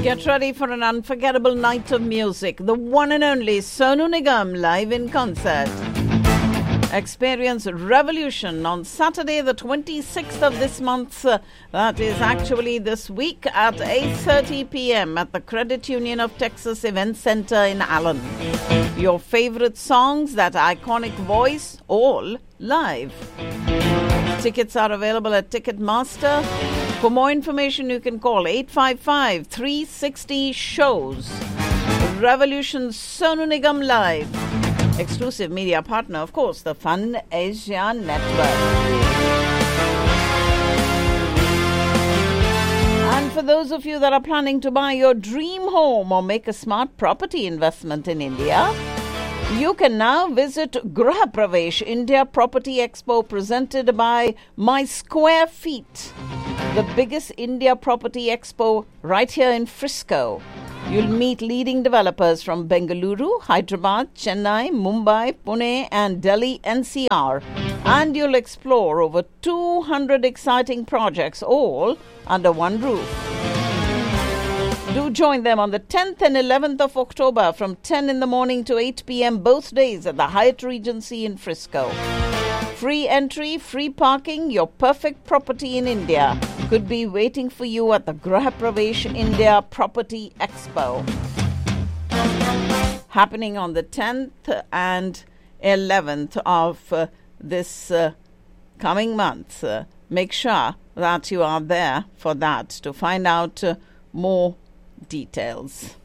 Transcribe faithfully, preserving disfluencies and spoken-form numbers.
Get ready for an unforgettable night of music. The one and only Sonu Nigam live in concert. Experience Revolution on Saturday the twenty-sixth of this month. Uh, that is actually this week at eight thirty p.m. at the Credit Union of Texas Event Center in Allen. Your favorite songs, that iconic voice, all live. Tickets are available at Ticketmaster. For more information, you can call eight five five, three six zero, shows. Revolution Sonu Nigam Live. Exclusive media partner, of course, the Fun Asia Network. And for those of you that are planning to buy your dream home or make a smart property investment in India, you can now visit Graha Pravesh India Property Expo presented by My Square Feet, the biggest India property expo right here in Frisco. You'll meet leading developers from Bengaluru, Hyderabad, Chennai, Mumbai, Pune and Delhi N C R. And you'll explore over two hundred exciting projects, all under one roof. Do join them on the tenth and eleventh of October from ten in the morning to eight p.m. both days at the Hyatt Regency in Frisco. Free entry, free parking, your perfect property in India could be waiting for you at the Graha Pravesh India Property Expo. Happening on the tenth and eleventh of uh, this uh, coming month. Uh, make sure that you are there for that to find out uh, more details.